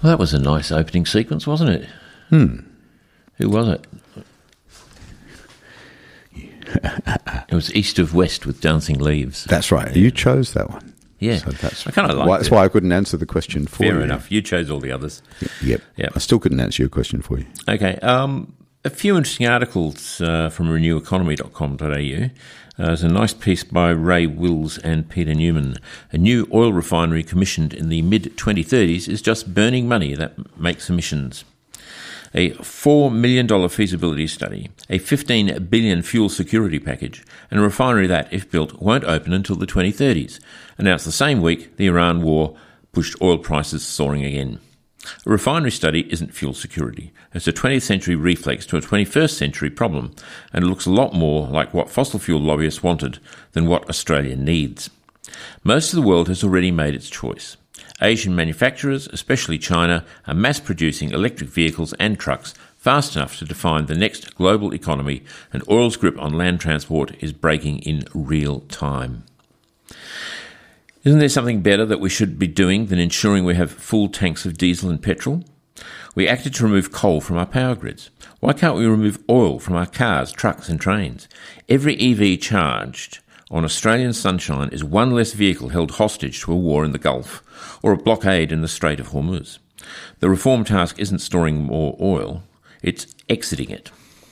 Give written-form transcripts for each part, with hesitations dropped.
Well, that was a nice opening sequence, wasn't it? Who was it? It was East of West with Dancing Leaves. That's right. You chose that one. Yeah. So that's I kind of like That's why I couldn't answer the question for you. Fair enough. You chose all the others. Yep. I still couldn't answer your question for you. Okay. A few interesting articles from reneweconomy.com.au. There's a nice piece by Ray Wills and Peter Newman. A new oil refinery commissioned in the mid-2030s is just burning money that makes emissions. A $4 million feasibility study, a $15 billion fuel security package, and a refinery that, if built, won't open until the 2030s. Announced the same week, the Iran war pushed oil prices soaring again. A refinery study isn't fuel security. It's a 20th century reflex to a 21st century problem, and it looks a lot more like what fossil fuel lobbyists wanted than what Australia needs. Most of the world has already made its choice. Asian manufacturers, especially China, are mass-producing electric vehicles and trucks fast enough to define the next global economy, and oil's grip on land transport is breaking in real time. Isn't there something better that we should be doing than ensuring we have full tanks of diesel and petrol? We acted to remove coal from our power grids. Why can't we remove oil from our cars, trucks and trains? Every EV charged on Australian sunshine is one less vehicle held hostage to a war in the Gulf or a blockade in the Strait of Hormuz. The reform task isn't storing more oil, it's exiting it.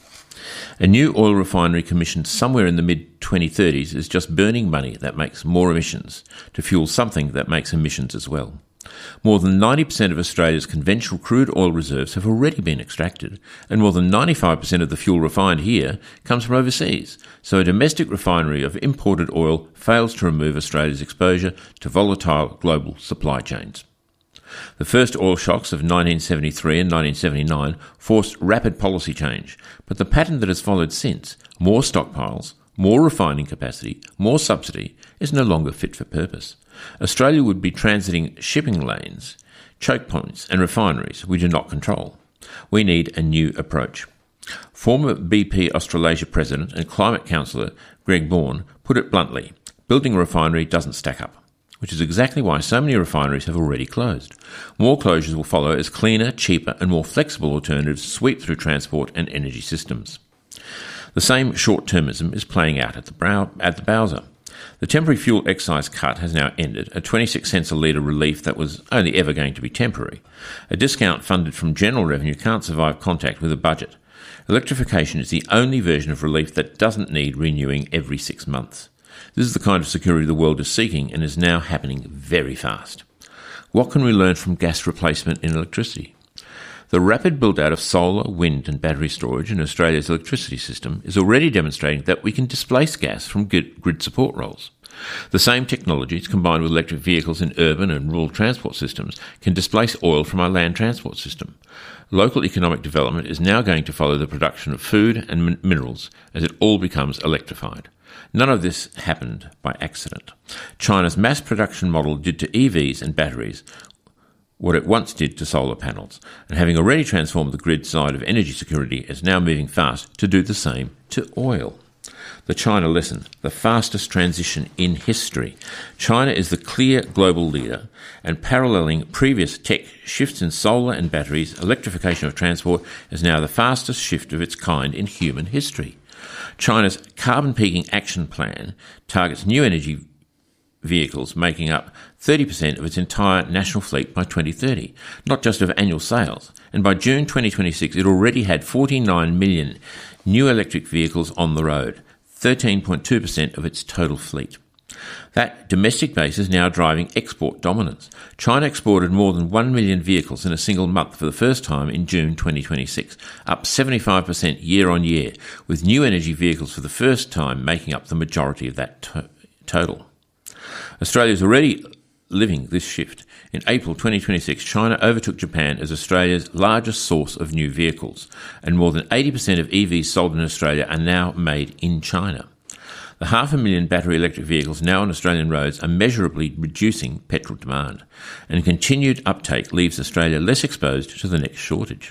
A new oil refinery commissioned somewhere in the mid-2030s is just burning money that makes more emissions to fuel something that makes emissions as well. More than 90% of Australia's conventional crude oil reserves have already been extracted, and more than 95% of the fuel refined here comes from overseas, so a domestic refinery of imported oil fails to remove Australia's exposure to volatile global supply chains. The first oil shocks of 1973 and 1979 forced rapid policy change, but the pattern that has followed since, more stockpiles, more refining capacity, more subsidy, is no longer fit for purpose. Australia would be transiting shipping lanes, choke points and refineries we do not control. We need a new approach. Former BP Australasia President and Climate Councillor Greg Bourne put it bluntly, building a refinery doesn't stack up, which is exactly why so many refineries have already closed. More closures will follow as cleaner, cheaper and more flexible alternatives sweep through transport and energy systems. The same short-termism is playing out at the Bowser. The temporary fuel excise cut has now ended, a 26 cents a litre relief that was only ever going to be temporary. A discount funded from general revenue can't survive contact with a budget. Electrification is the only version of relief that doesn't need renewing every 6 months. This is the kind of security the world is seeking and is now happening very fast. What can we learn from gas replacement in electricity? The rapid build-out of solar, wind and battery storage in Australia's electricity system is already demonstrating that we can displace gas from grid support roles. The same technologies, combined with electric vehicles in urban and rural transport systems, can displace oil from our land transport system. Local economic development is now going to follow the production of food and minerals as it all becomes electrified. None of this happened by accident. China's mass production model did to EVs and batteries what it once did to solar panels, and having already transformed the grid side of energy security, is now moving fast to do the same to oil. The China lesson, the fastest transition in history. China is the clear global leader, and paralleling previous tech shifts in solar and batteries, electrification of transport is now the fastest shift of its kind in human history. China's carbon peaking action plan targets new energy vehicles making up 30% of its entire national fleet by 2030, not just of annual sales. And by June 2026, it already had 49 million new electric vehicles on the road, 13.2% of its total fleet. That domestic base is now driving export dominance. China exported more than 1 million vehicles in a single month for the first time in June 2026, up 75% year on year, with new energy vehicles for the first time making up the majority of that total. Australia is already living this shift. In April 2026, China overtook Japan as Australia's largest source of new vehicles, and more than 80% of EVs sold in Australia are now made in China. The 500,000 battery electric vehicles now on Australian roads are measurably reducing petrol demand, and continued uptake leaves Australia less exposed to the next shortage.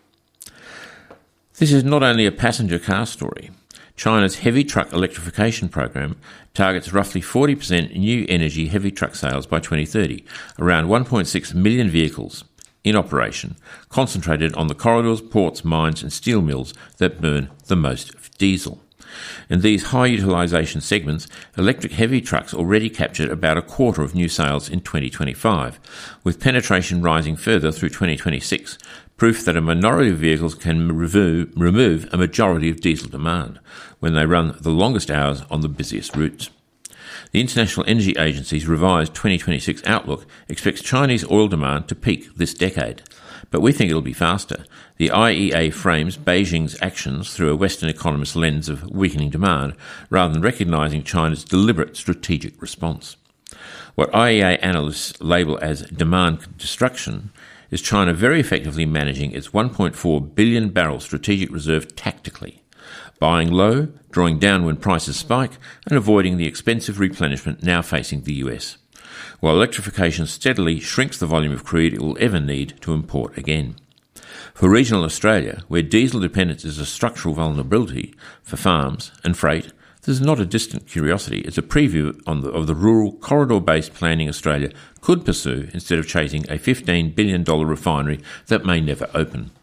This is not only a passenger car story. China's heavy truck electrification program targets roughly 40% new energy heavy truck sales by 2030, around 1.6 million vehicles, in operation, concentrated on the corridors, ports, mines and steel mills that burn the most diesel. In these high utilisation segments, electric heavy trucks already captured about a quarter of new sales in 2025, with penetration rising further through 2026, proof that a minority of vehicles can remove a majority of diesel demand when they run the longest hours on the busiest routes. The International Energy Agency's revised 2026 outlook expects Chinese oil demand to peak this decade, but we think it'll be faster. The IEA frames Beijing's actions through a Western economist lens of weakening demand rather than recognising China's deliberate strategic response. What IEA analysts label as demand destruction is China very effectively managing its 1.4 billion barrel strategic reserve tactically, buying low, drawing down when prices spike, and avoiding the expensive replenishment now facing the US, while electrification steadily shrinks the volume of crude it will ever need to import again. For regional Australia, where diesel dependence is a structural vulnerability for farms and freight, this is not a distant curiosity. It's a preview of the rural, corridor-based planning Australia could pursue instead of chasing a $15 billion refinery that may never open.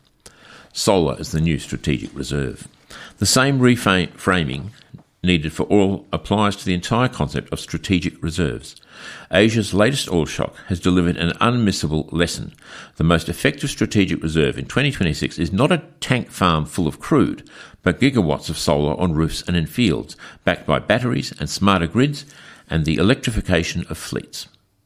Solar is the new strategic reserve. The same reframing needed for oil applies to the entire concept of strategic reserves. Asia's latest oil shock has delivered an unmissable lesson. The most effective strategic reserve in 2026 is not a tank farm full of crude, but gigawatts of solar on roofs and in fields, backed by batteries and smarter grids and the electrification of fleets.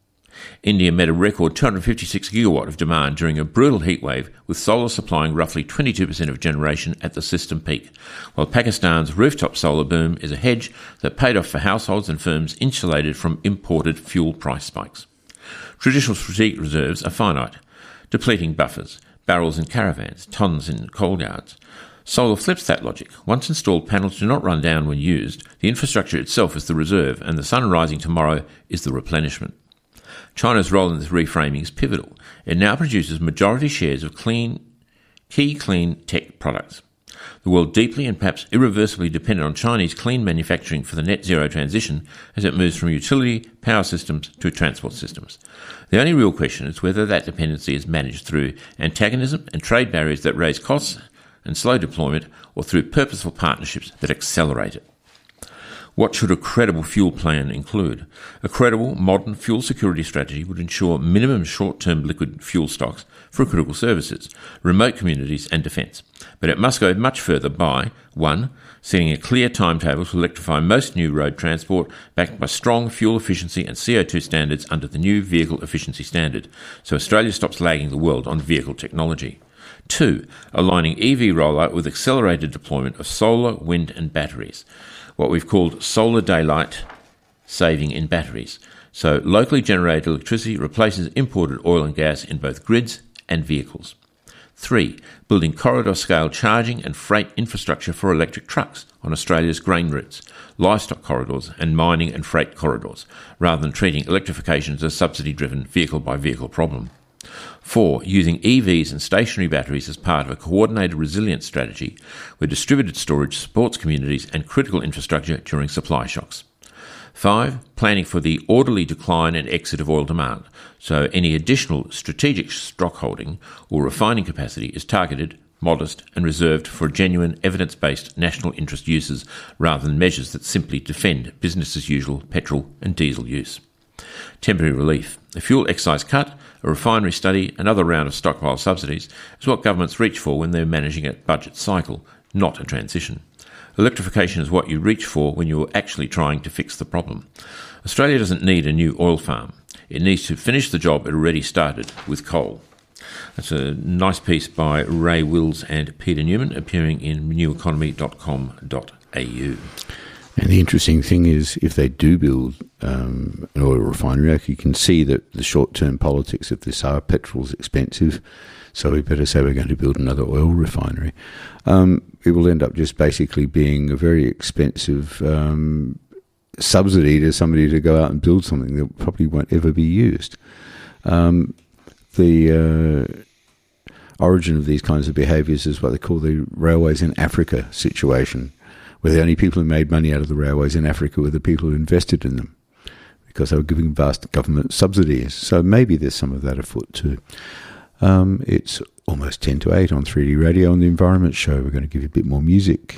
India met a record 256 gigawatt of demand during a brutal heatwave, with solar supplying roughly 22% of generation at the system peak, while Pakistan's rooftop solar boom is a hedge that paid off for households and firms insulated from imported fuel price spikes. Traditional strategic reserves are finite, depleting buffers, barrels in caravans, tons in coal yards. Solar flips that logic. Once installed, panels do not run down when used. The infrastructure itself is the reserve, and the sun rising tomorrow is the replenishment. China's role in this reframing is pivotal. It now produces majority shares of key clean tech products. The world deeply and perhaps irreversibly dependent on Chinese clean manufacturing for the net zero transition as it moves from utility power systems to transport systems. The only real question is whether that dependency is managed through antagonism and trade barriers that raise costs and slow deployment, or through purposeful partnerships that accelerate it. What should a credible fuel plan include? A credible, modern fuel security strategy would ensure minimum short-term liquid fuel stocks for critical services, remote communities and defence. But it must go much further by 1. Setting a clear timetable to electrify most new road transport, backed by strong fuel efficiency and CO2 standards under the new Vehicle Efficiency Standard, so Australia stops lagging the world on vehicle technology. 2. Aligning EV rollout with accelerated deployment of solar, wind and batteries, what we've called solar daylight saving in batteries. So locally generated electricity replaces imported oil and gas in both grids and vehicles. 3. Building corridor-scale charging and freight infrastructure for electric trucks on Australia's grain routes, livestock corridors and mining and freight corridors, rather than treating electrification as a subsidy-driven vehicle-by-vehicle problem. 4. Using EVs and stationary batteries as part of a coordinated resilience strategy where distributed storage supports communities and critical infrastructure during supply shocks. 5. Planning for the orderly decline and exit of oil demand, so any additional strategic stock holding or refining capacity is targeted, modest and reserved for genuine evidence-based national interest uses rather than measures that simply defend business-as-usual petrol and diesel use. Temporary relief. A fuel excise cut, a refinery study, another round of stockpile subsidies is what governments reach for when they're managing a budget cycle, not a transition. Electrification is what you reach for when you're actually trying to fix the problem. Australia doesn't need a new oil farm. It needs to finish the job it already started with coal. That's a nice piece by Ray Wills and Peter Newman appearing in neweconomy.com.au. And the interesting thing is, if they do build an oil refinery, you can see that the short-term politics of this are petrol's expensive, so we better say we're going to build another oil refinery. It will end up just basically being a very expensive subsidy to somebody to go out and build something that probably won't ever be used. The origin of these kinds of behaviours is what they call the railways in Africa situation, where the only people who made money out of the railways in Africa were the people who invested in them, because they were giving vast government subsidies. So maybe there's some of that afoot too. It's almost 10 to 8 on 3D Radio on the Environment Show. We're going to give you a bit more music.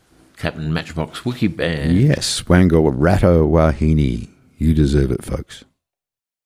Captain Matchbox Wiki Band. Yes, Wangal Rato Wahine. You deserve it, folks.